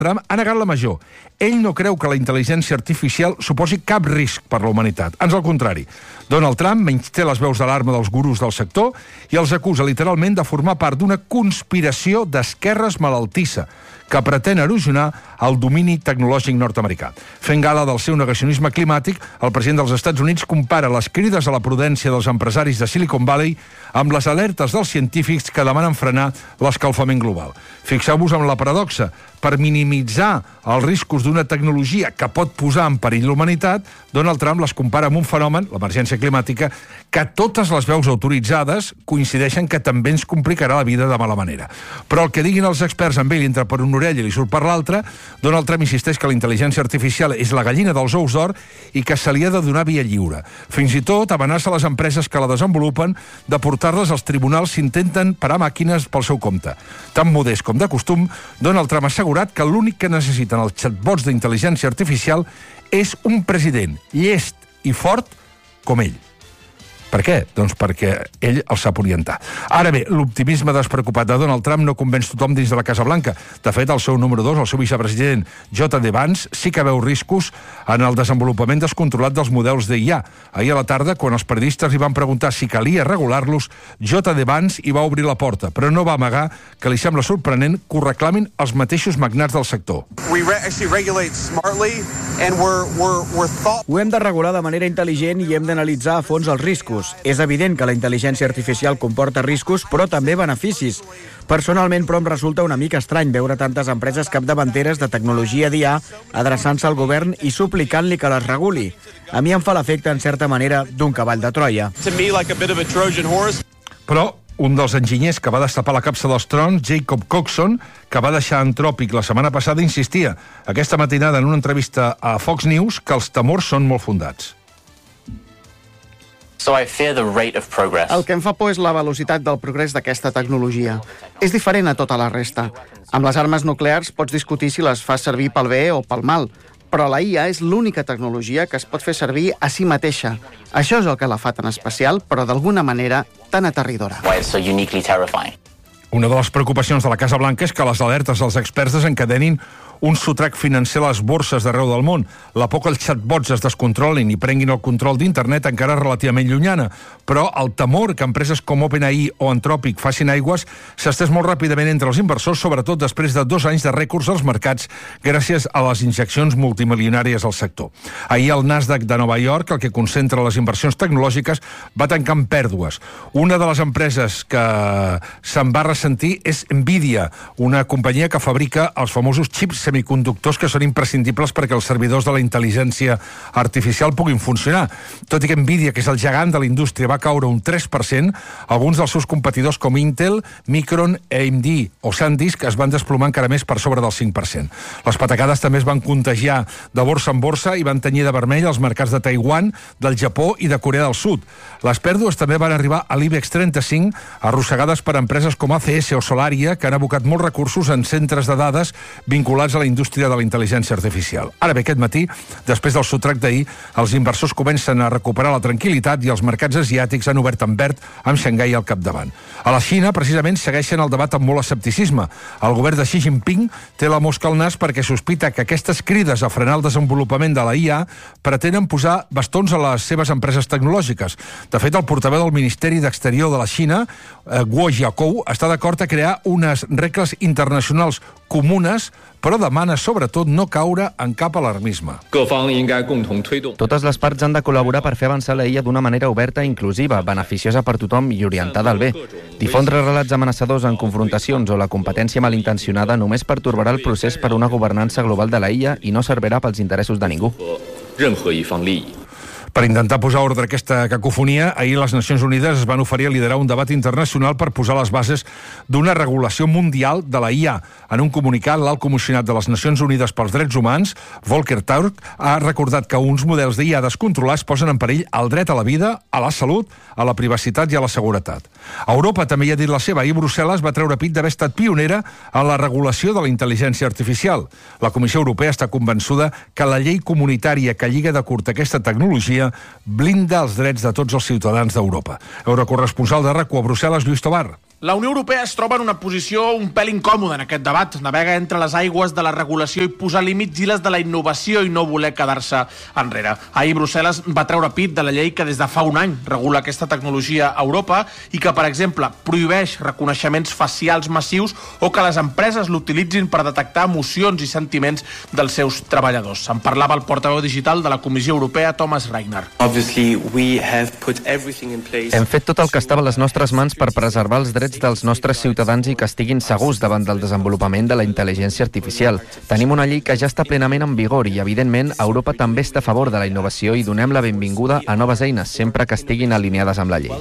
Trump ha negat la major. Ell no creu que la intel·ligència artificial suposi cap risc per la humanitat. Ans al contrari. Donald Trump menysté les veus d'alarma dels gurus del sector i els acusa literalment de formar part d'una conspiració d'esquerres malaltissa que pretén erosionar el domini tecnològic nord-americà. Fent gala del seu negacionisme climàtic, el president dels Estats Units compara les crides a la prudència dels empresaris de Silicon Valley amb les alertes dels científics que demanen frenar l'escalfament global. Fixeu-vos en la paradoxa. Per minimitzar els riscos d'una tecnologia que pot posar en perill la humanitat, Donald Trump les compara amb un fenomen, l'emergència climàtica, que totes les veus autoritzades coincideixen que també ens complicarà la vida de mala manera. Però el que diguin els experts amb ell entra per una orella i li surt per l'altra, Donald Trump insisteix que la intel·ligència artificial és la gallina dels ous d'or i que se li ha de donar via lliure. Fins i tot amenaça les empreses que la desenvolupen de portar-les als tribunals si intenten parar màquines pel seu compte. Tan modest com de costum, Donald Trump assegura que l'únic que necessiten els chatbots d'intel·ligència artificial és un president llest i fort com ell. Per què? Doncs perquè ell el sap orientar. Ara bé, l'optimisme despreocupat de Donald Trump no convenç tothom dins de la Casa Blanca. De fet, el seu número 2, el seu vicepresident J.D. Vance, sí que veu riscos en el desenvolupament descontrolat dels models d'IA. Ahir a la tarda, quan els periodistes li van preguntar si calia regular-los, J.D. Vance hi va obrir la porta, però no va amagar que li sembla sorprenent que ho reclamin els mateixos magnats del sector. Ho hem de regular de manera intel·ligent i hem d'analitzar a fons els riscos. És evident que la intel·ligència artificial comporta riscos, però també beneficis. Personalment, però, em resulta una mica estrany veure tantes empreses capdavanteres de tecnologia d'IA adreçant-se al govern i suplicant-li que les reguli. A mi em fa l'efecte, en certa manera, d'un cavall de Troia. Però un dels enginyers que va destapar la capsa dels trons, Jacob Coxon, que va deixar Anthropic la setmana passada, insistia aquesta matinada en una entrevista a Fox News que els temors són molt fundats. El que em fa por és la velocitat del progrés d'aquesta tecnologia. És diferent a tota la resta. Amb les armes nuclears pots discutir si les fas servir pel bé o pel mal, però la IA és l'única tecnologia que es pot fer servir a si mateixa. Això és el que la fa tan especial, però d'alguna manera tan aterridora. Una de les preocupacions de la Casa Blanca és que les alertes dels experts desencadenin un sotrac financer a les borses d'arreu del món. La por que els chatbots es descontrolin i prenguin el control d'internet encara és relativament llunyana, però el temor que empreses com OpenAI o Anthropic facin aigües s'ha estès molt ràpidament entre els inversors, sobretot després de 2 anys de rècords als mercats gràcies a les injeccions multimilionàries al sector. Ahir el Nasdaq de Nova York, el que concentra les inversions tecnològiques, va tancar amb pèrdues. Una de les empreses que se'n va ressentir és Nvidia, una companyia que fabrica els famosos xips semiconductors que són imprescindibles perquè els servidors de la intel·ligència artificial puguin funcionar. Tot i que Nvidia, que és el gegant de la indústria, va caure un 3%, alguns dels seus competidors com Intel, Micron, AMD o SanDisk es van desplomar encara més per sobre del 5%. Les patacades també es van contagiar de borsa en borsa i van tenyir de vermell els mercats de Taiwan, del Japó i de Corea del Sud. Les pèrdues també van arribar a l'IBEX 35, arrossegades per empreses com ACS o Solaria, que han abocat molts recursos en centres de dades vinculats a la indústria de la intel·ligència artificial. Ara bé, aquest matí, després del sotrac d'ahir, els inversors comencen a recuperar la tranquil·litat i els mercats asiàtics han obert en verd amb Xangai al capdavant. A la Xina, precisament, segueixen el debat amb molt escepticisme. El govern de Xi Jinping té la mosca al nas perquè sospita que aquestes crides a frenar el desenvolupament de la IA pretenen posar bastons a les seves empreses tecnològiques. De fet, el portaveu del Ministeri d'Exterior de la Xina, Guo Jiakou, està d'acord a crear unes regles internacionals comunes, però demana sobretot no caure en cap alarmisme. Totes les parts han de col·laborar per fer avançar la IA d'una manera oberta i inclusiva, beneficiosa per tothom i orientada al bé. Difondre relats amenaçadors en confrontacions o la competència malintencionada només pertorbarà el procés per a una governança global de la IA i no servirà pels interessos de ningú. Per intentar posar ordre a aquesta cacofonia, ahir les Nacions Unides es van oferir a liderar un debat internacional per posar les bases d'una regulació mundial de la IA. En un comunicat, l'alt comissionat de les Nacions Unides pels Drets Humans, Volker Turk, ha recordat que uns models d'IA descontrolats posen en perill el dret a la vida, a la salut, a la privacitat i a la seguretat. Europa també hi ha dit la seva. Ahir Brussel·les va treure pit d'haver estat pionera en la regulació de la intel·ligència artificial. La Comissió Europea està convençuda que la llei comunitària que lliga de curt aquesta tecnologia blinda els drets de tots els ciutadans d'Europa. Eurocorresponsal de RAC1 a Brussel·les, Lluís Tobar. La Unió Europea es troba en una posició un pèl incòmoda en aquest debat. Navega entre les aigües de la regulació i posar límits i les de la innovació i no voler quedar-se enrere. Ahir Brussel·les va treure pit de la llei que des de fa un any regula aquesta tecnologia a Europa i que, per exemple, prohibeix reconeixements facials massius o que les empreses l'utilitzin per detectar emocions i sentiments dels seus treballadors. En parlava el portaveu digital de la Comissió Europea, Thomas Reiner. Hem fet tot el que estava a les nostres mans per preservar els drets dels nostres ciutadans i que estiguin segurs davant del desenvolupament de la intel·ligència artificial. Tenim una llei que ja està plenament en vigor i, evidentment, Europa també està a favor de la innovació i donem la benvinguda a noves eines, sempre que estiguin alineades amb la llei.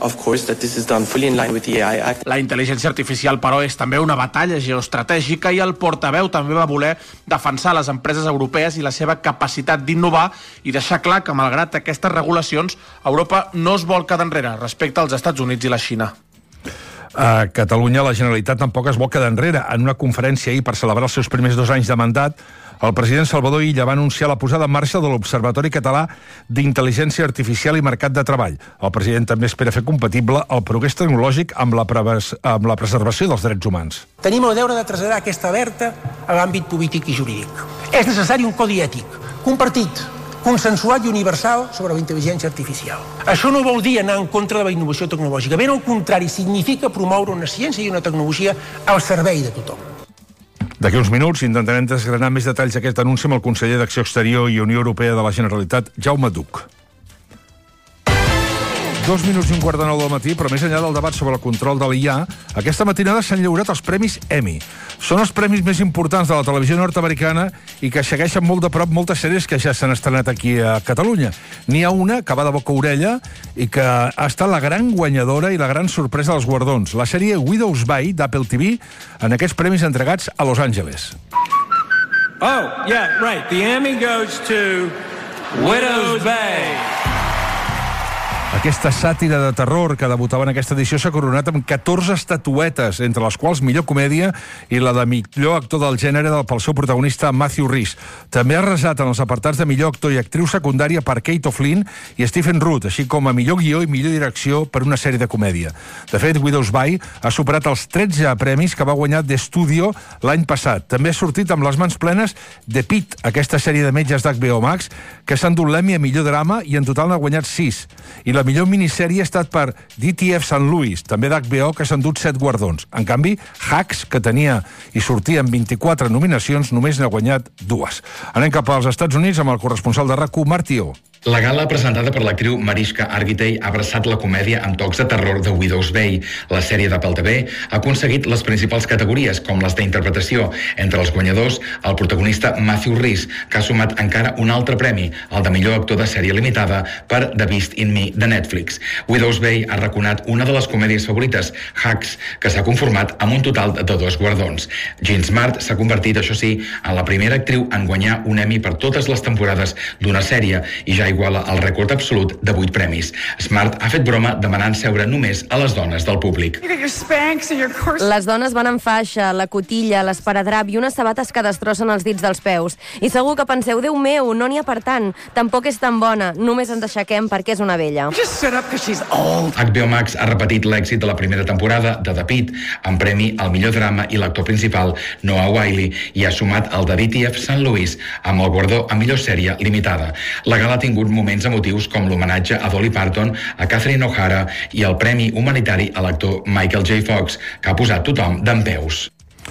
La intel·ligència artificial, però, és també una batalla geoestratègica i el portaveu també va voler defensar les empreses europees i la seva capacitat d'innovar i deixar clar que, malgrat aquestes regulacions, Europa no es vol quedar enrere respecte als Estats Units i la Xina. A Catalunya la Generalitat tampoc es vol quedar enrere. En una conferència ahir per celebrar els seus primers 2 anys de mandat, el president Salvador Illa va anunciar la posada en marxa de l'Observatori Català d'Intel·ligència Artificial i Mercat de Treball. El president també espera fer compatible el progrés tecnològic amb la preservació dels drets humans. Tenim el deure de traslladar aquesta alerta a l'àmbit polític i jurídic. És necessari un codi ètic compartit, consensuat i universal sobre la intel·ligència artificial. Això no vol dir anar en contra de la innovació tecnològica. Ben al contrari, significa promoure una ciència i una tecnologia al servei de tothom. D'aquí uns minuts intentarem desgranar més detalls d'aquest anunci amb el conseller d'Acció Exterior i Unió Europea de la Generalitat, Jaume Duch. 2 minuts i 8:45 del matí, però més enllà del debat sobre el control de l'IA, aquesta matinada s'han lliurat els Premis Emmy. Són els premis més importants de la televisió nord-americana i que segueixen molt de prop moltes sèries que ja s'han estrenat aquí a Catalunya. N'hi ha una que va de boca a orella i que ha estat la gran guanyadora i la gran sorpresa dels guardons, la sèrie Widow's Bay d'Apple TV, en aquests premis entregats a Los Angeles. Oh, yeah, right. The Emmy goes to Widow's Bay. Aquesta sàtira de terror que debutava en aquesta edició s'ha coronat amb 14 estatuetes, entre les quals millor comèdia i la de millor actor del gènere pel seu protagonista Matthew Rhys. També ha arrasat en els apartats de millor actor i actriu secundària per Kate O'Flynn i Stephen Root, així com a millor guió i millor direcció per una sèrie de comèdia. De fet, Widow's Bay ha superat els 13 premis que va guanyar The Studio l'any passat. També ha sortit amb les mans plenes de Pitt, aquesta sèrie de metges d'HBO Max, que s'ha endut l'Emmy a millor drama i en total n'ha guanyat 6. I la millor minissèrie ha estat per DTF St. Louis, també d'HBO, que s'ha endut 7 guardons. En canvi, Hacks, que tenia i sortia amb 24 nominacions, només n'ha guanyat 2. Anem cap als Estats Units amb el corresponsal de RAC1, Martió. La gala presentada per l'actriu Mariska Hargitay ha abraçat la comèdia amb tocs de terror de Widow's Bay. La sèrie d'Apple TV ha aconseguit les principals categories, com les d'interpretació. Entre els guanyadors, el protagonista Matthew Rhys, que ha sumat encara un altre premi, el de millor actor de sèrie limitada per The Beast in Me de Netflix. Widow's Bay ha arraconat una de les comèdies favorites, Hacks, que s'ha conformat amb un total de 2 guardons. Jean Smart s'ha convertit, això sí, en la primera actriu en guanyar un Emmy per totes les temporades d'una sèrie i ja iguala el rècord absolut de 8 premis. Smart ha fet broma demanant seure només a les dones del públic. Les dones van en faixa, la cotilla, l'esparadrap i unes sabates que destrossen els dits dels peus. I segur que penseu, Déu meu, no n'hi ha per tant. Tampoc és tan bona, només ens aixequem perquè és una vella. HBO Max ha repetit l'èxit de la primera temporada de The Pitt, amb premi al millor drama i l'actor principal, Noah Wyle, i ha sumat el de DTF St. Louis, amb el guardó a millor sèrie limitada. La gala ha tingut moments emotius com l'homenatge a Dolly Parton, a Catherine O'Hara i el premi humanitari a l'actor Michael J. Fox, que ha posat tothom dempeus.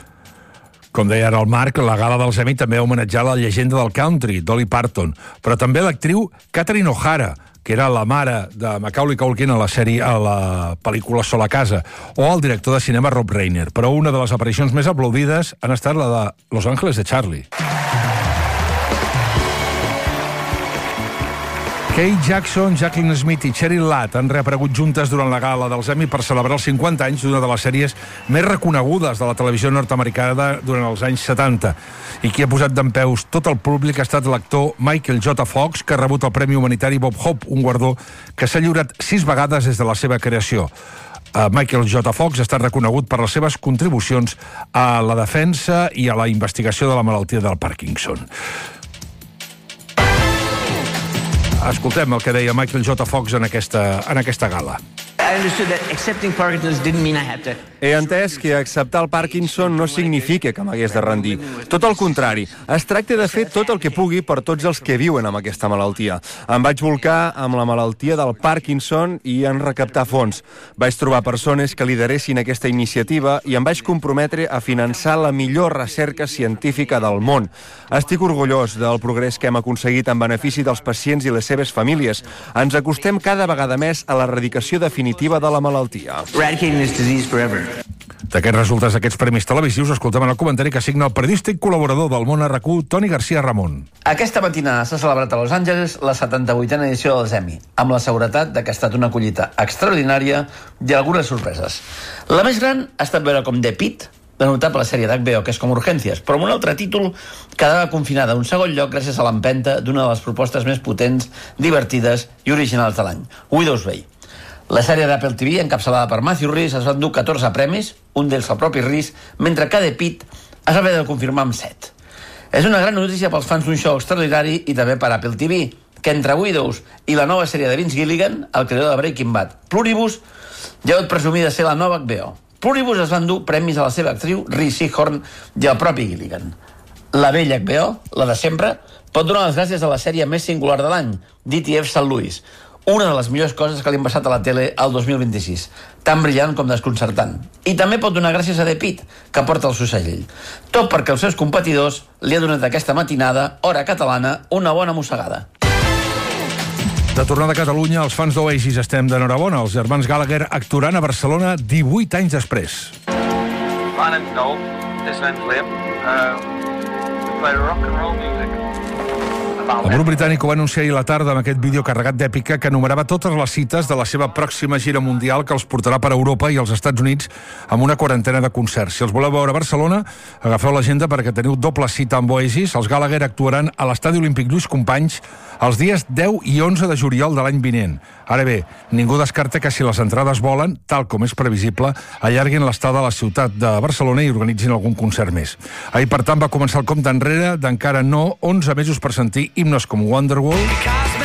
Com deia ara el Marc, la gala dels Emmy també ha homenatjat la llegenda del country, Dolly Parton, però també l'actriu Catherine O'Hara, que era la mare de Macaulay Culkin a la pel·lícula Sol a casa, o el director de cinema Rob Reiner. Però una de les aparicions més aplaudides han estat la de Los Ángeles de Charlie. Kate Jackson, Jacqueline Smith i Cheryl Ladd han reaparegut juntes durant la gala dels Emmy per celebrar els 50 anys d'una de les sèries més reconegudes de la televisió nord-americana durant els anys 70. I qui ha posat dempeus tot el públic ha estat l'actor Michael J. Fox, que ha rebut el Premi Humanitari Bob Hope, un guardó que s'ha lliurat 6 vegades des de la seva creació. Michael J. Fox ha estat reconegut per les seves contribucions a la defensa i a la investigació de la malaltia del Parkinson. Escoltem el que deia Michael J. Fox en aquesta gala. He entès que acceptar el Parkinson no significa que m'hagués de rendir. Tot el contrari, es tracta de fer tot el que pugui per tots els que viuen amb aquesta malaltia. Em vaig volcar amb la malaltia del Parkinson i en recaptar fons. Vaig trobar persones que lideressin aquesta iniciativa i em vaig comprometre a finançar la millor recerca científica del món. Estic orgullós del progrés que hem aconseguit en benefici dels pacients i les seves famílies. Ens acostem cada vegada més a l'erradicació definitiva de la malaltia. D'aquests resultats d'aquests premis televisius escoltem el comentari que signa el periodista i col·laborador del Món RQ, Toni García Ramon. Aquesta matinada s'ha celebrat a Los Angeles la 78a edició dels Emmy, amb la seguretat que ha estat una collita extraordinària i algunes sorpreses. La més gran ha estat veure com The Pitt, la notable sèrie d'HBO que és com Urgències, però amb un altre títol quedava confinada a un segon lloc gràcies a l'empenta d'una de les propostes més potents, divertides i originals de l'any, Widow's Bay. La sèrie d'Apple TV, encapçalada per Matthew Rhys, es va endur 14 premis, un d'ells el propi Rhys, mentre que The Pitt es va haver de confirmar amb 7. És una gran notícia pels fans d'un show extraordinari i també per Apple TV, que entre Widows i la nova sèrie de Vince Gilligan, el creador de Breaking Bad, Pluribus, ja pot presumir de ser la nova HBO. Pluribus es va endur premis a la seva actriu, Rhys Seehorn, i al propi Gilligan. La vella HBO, la de sempre, pot donar les gràcies a la sèrie més singular de l'any, DTF St. Louis, una de les millors coses que li han passat a la tele al 2026, tan brillant com desconcertant. I també pot donar gràcies a The Pitt, que porta el seu segell. Tot perquè els seus competidors li ha donat aquesta matinada, hora catalana, una bona mossegada. De tornada a Catalunya, els fans d'Oasis estem d'enhorabona. Els germans Gallagher actuaran a Barcelona 18 anys després. My name's Noel. This name's Liam. We play rock and roll music. El grup britànic ho va anunciar ahir a la tarda amb aquest vídeo carregat d'èpica que enumerava totes les cites de la seva pròxima gira mundial que els portarà per Europa i els Estats Units amb una quarantena de concerts. Si els voleu veure a Barcelona, agafeu l'agenda perquè teniu doble cita amb Oasis. Els Gallagher actuaran a l'Estadi Olímpic Lluís Companys els dies 10 i 11 de juliol de l'any vinent. Ara bé, ningú descarta que si les entrades volen, tal com és previsible, allarguin l'estada a la ciutat de Barcelona i organitzin algun concert més. Ahir, per tant, va començar el compte enrere d'encara no 11 mesos per sentir himnes com Wonderwall,